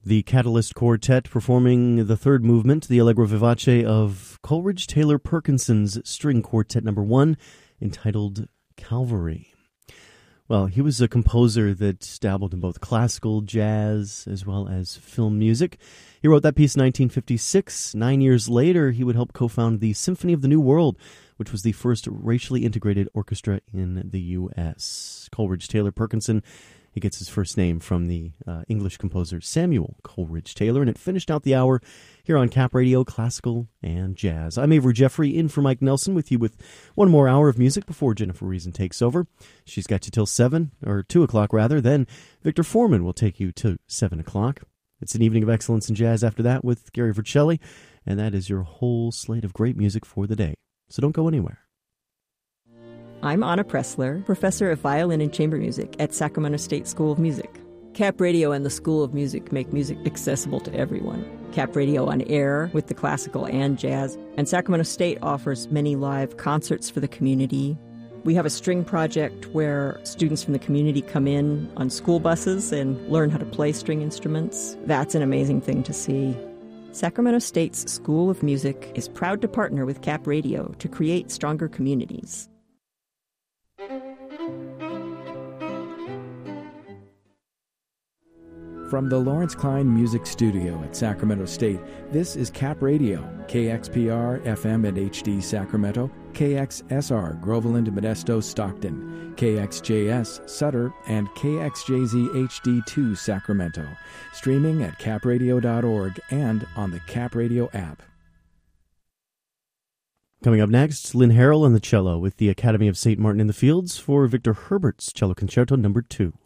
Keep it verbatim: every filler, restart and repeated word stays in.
The Catalyst Quartet performing the third movement, the Allegro Vivace of Coleridge Taylor Perkinson's String Quartet number one, entitled Calvary. Well, he was a composer that dabbled in both classical, jazz, as well as film music. He wrote that piece in nineteen fifty-six. Nine years later, he would help co-found the Symphony of the New World, which was the first racially integrated orchestra in the U S Coleridge Taylor Perkinson, he gets his first name from the uh, English composer Samuel Coleridge Taylor, and it finished out the hour here on Cap Radio, Classical and Jazz. I'm Avery Jeffrey, in for Mike Nelson, with you with one more hour of music before Jennifer Reason takes over. She's got you till seven, or two o'clock rather. Then Victor Foreman will take you to seven o'clock. It's an evening of excellence in jazz after that with Gary Vercelli, and that is your whole slate of great music for the day. So don't go anywhere. I'm Anna Pressler, professor of violin and chamber music at Sacramento State School of Music. Cap Radio and the School of Music make music accessible to everyone. Cap Radio on air with the classical and jazz, and Sacramento State offers many live concerts for the community. We have a string project where students from the community come in on school buses and learn how to play string instruments. That's an amazing thing to see. Sacramento State's School of Music is proud to partner with Cap Radio to create stronger communities. From the Lawrence Klein Music Studio at Sacramento State, this is Cap Radio, K X P R F M and H D Sacramento, K X S R Groveland, Modesto, Stockton, K X J S Sutter, and K X J Z H D two Sacramento. Streaming at cap radio dot org and on the Cap Radio app. Coming up next, Lynn Harrell on the cello with the Academy of Saint Martin in the Fields for Victor Herbert's Cello Concerto number two.